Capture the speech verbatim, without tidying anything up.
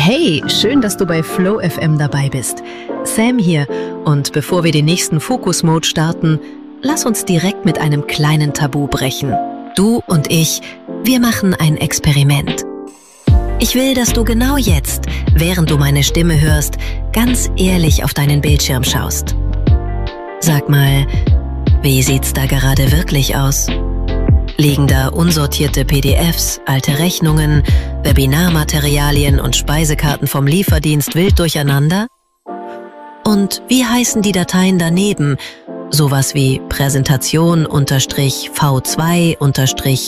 Hey, schön, dass du bei Flow F M dabei bist. Sam hier, und bevor wir den nächsten Fokus-Mode starten, lass uns direkt mit einem kleinen Tabu brechen. Du und ich, wir machen ein Experiment. Ich will, dass du genau jetzt, während du meine Stimme hörst, ganz ehrlich auf deinen Bildschirm schaust. Sag mal, wie sieht's da gerade wirklich aus? Liegen da unsortierte P D Fs, alte Rechnungen, Webinarmaterialien und Speisekarten vom Lieferdienst wild durcheinander? Und wie heißen die Dateien daneben? Sowas wie Präsentation V zwei